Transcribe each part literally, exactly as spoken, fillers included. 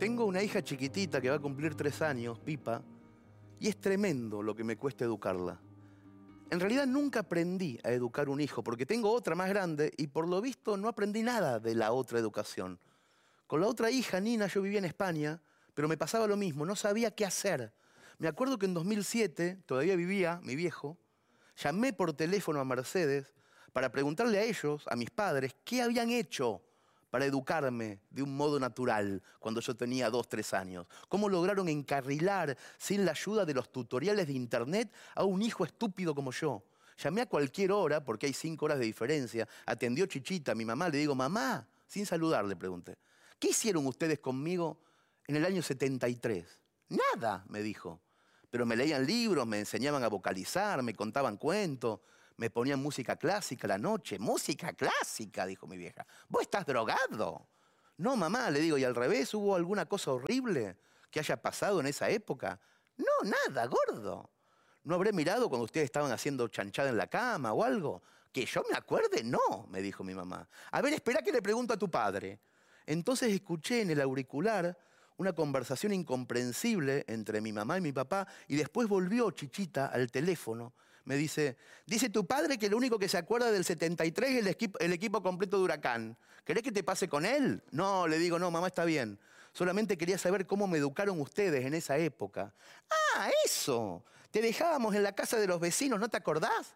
Tengo una hija chiquitita que va a cumplir tres años, Pipa, y es tremendo lo que me cuesta educarla. En realidad nunca aprendí a educar un hijo, porque tengo otra más grande y por lo visto no aprendí nada de la otra educación. Con la otra hija, Nina, yo vivía en España, pero me pasaba lo mismo, no sabía qué hacer. Me acuerdo que en dos mil siete, todavía vivía mi viejo, llamé por teléfono a Mercedes para preguntarle a ellos, a mis padres, qué habían hecho para educarme de un modo natural cuando yo tenía dos, tres años. ¿Cómo lograron encarrilar, sin la ayuda de los tutoriales de internet, a un hijo estúpido como yo? Llamé a cualquier hora, porque hay cinco horas de diferencia. Atendió Chichita, mi mamá. Le digo, mamá, sin saludar, le pregunté, ¿qué hicieron ustedes conmigo en el año setenta y tres? Nada, me dijo. Pero me leían libros, me enseñaban a vocalizar, me contaban cuentos. Me ponían música clásica a la noche. ¿Música clásica?, dijo mi vieja. ¿Vos estás drogado? No, mamá, le digo, ¿y al revés hubo alguna cosa horrible que haya pasado en esa época? No, nada, gordo. ¿No habré mirado cuando ustedes estaban haciendo chanchada en la cama o algo? Que yo me acuerde, no, me dijo mi mamá. A ver, espera que le pregunto a tu padre. Entonces escuché en el auricular una conversación incomprensible entre mi mamá y mi papá y después volvió Chichita al teléfono. Me dice, dice tu padre que lo único que se acuerda del setenta y tres es el equipo, el equipo completo de Huracán. ¿Querés que te pase con él? No, le digo, no, mamá, está bien. Solamente quería saber cómo me educaron ustedes en esa época. Ah, eso. Te dejábamos en la casa de los vecinos, ¿no te acordás?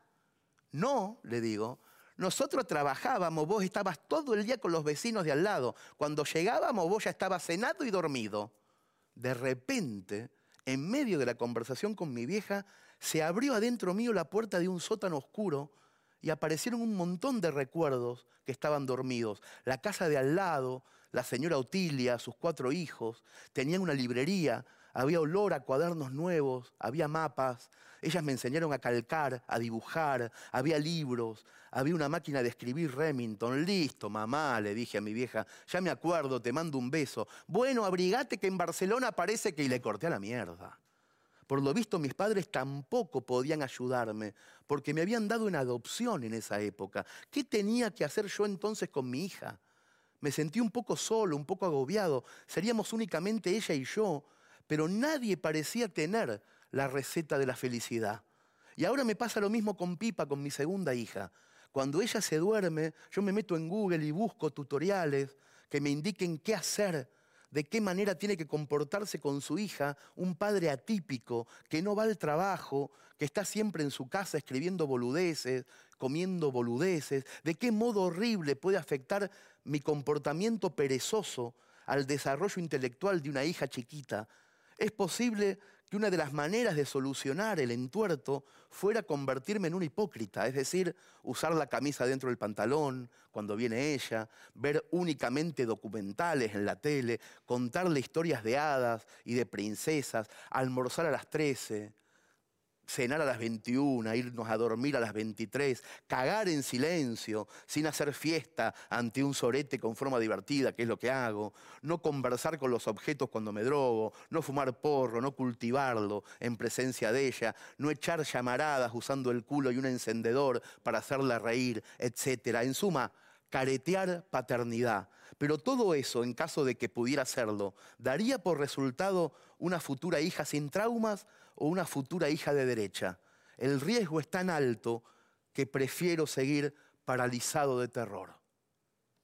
No, le digo. Nosotros trabajábamos, vos estabas todo el día con los vecinos de al lado. Cuando llegábamos, vos ya estabas cenado y dormido. De repente, en medio de la conversación con mi vieja, se abrió adentro mío la puerta de un sótano oscuro y aparecieron un montón de recuerdos que estaban dormidos. La casa de al lado, la señora Otilia, sus cuatro hijos, tenían una librería, había olor a cuadernos nuevos, había mapas. Ellas me enseñaron a calcar, a dibujar, había libros, había una máquina de escribir Remington. Listo, mamá, le dije a mi vieja, ya me acuerdo, te mando un beso. Bueno, abrigate que en Barcelona parece que... Y le corté a la mierda. Por lo visto, mis padres tampoco podían ayudarme, porque me habían dado en adopción en esa época. ¿Qué tenía que hacer yo entonces con mi hija? Me sentí un poco solo, un poco agobiado. Seríamos únicamente ella y yo, pero nadie parecía tener la receta de la felicidad. Y ahora me pasa lo mismo con Pipa, con mi segunda hija. Cuando ella se duerme, yo me meto en Google y busco tutoriales que me indiquen qué hacer, de qué manera tiene que comportarse con su hija un padre atípico, que no va al trabajo, que está siempre en su casa escribiendo boludeces, comiendo boludeces, de qué modo horrible puede afectar mi comportamiento perezoso al desarrollo intelectual de una hija chiquita. Es posible que una de las maneras de solucionar el entuerto fuera convertirme en un hipócrita, es decir, usar la camisa dentro del pantalón cuando viene ella, ver únicamente documentales en la tele, contarle historias de hadas y de princesas, almorzar a las trece, cenar a las veintiuna, irnos a dormir a las veintitrés, cagar en silencio, sin hacer fiesta ante un sorete con forma divertida, que es lo que hago, no conversar con los objetos cuando me drogo, no fumar porro, no cultivarlo en presencia de ella, no echar llamaradas usando el culo y un encendedor para hacerla reír, etcétera. En suma, caretear paternidad. Pero todo eso, en caso de que pudiera hacerlo, ¿daría por resultado una futura hija sin traumas o una futura hija de derecha? El riesgo es tan alto que prefiero seguir paralizado de terror.